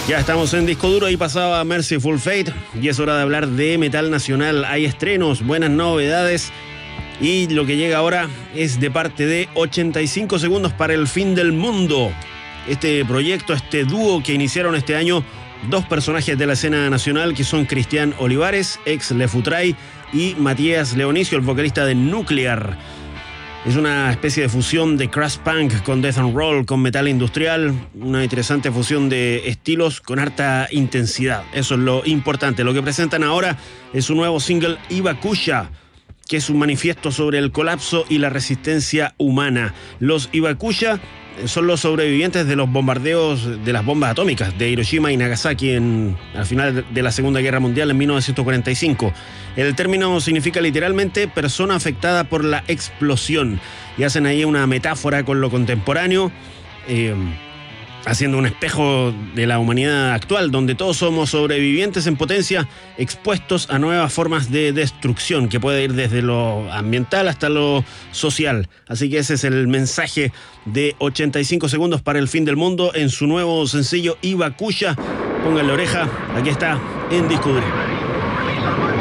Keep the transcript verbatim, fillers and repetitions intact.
Ya estamos en Disco Duro, ahí pasaba Mercyful Fate y es hora de hablar de metal nacional. Hay estrenos, buenas novedades y lo que llega ahora es de parte de ochenta y cinco segundos para el fin del mundo. Este proyecto, este dúo que iniciaron este año dos personajes de la escena nacional que son Cristian Olivares, ex Lefutray, y Matías Leonicio, el vocalista de Nuclear. Es una especie de fusión de crash punk con death and roll, con metal industrial, una interesante fusión de estilos con harta intensidad. Eso es lo importante. Lo que presentan ahora es su nuevo single Ibakusha, que es un manifiesto sobre el colapso y la resistencia humana. Los Ibakusha son los sobrevivientes de los bombardeos de las bombas atómicas de Hiroshima y Nagasaki en, al final de la Segunda Guerra Mundial en mil novecientos cuarenta y cinco. El término significa literalmente persona afectada por la explosión y hacen ahí una metáfora con lo contemporáneo, eh, haciendo un espejo de la humanidad actual, donde todos somos sobrevivientes en potencia, expuestos a nuevas formas de destrucción, que puede ir desde lo ambiental hasta lo social. Así que ese es el mensaje de ochenta y cinco segundos para el fin del mundo en su nuevo sencillo Ibakusha. Pónganle oreja, aquí está en Disco Duro.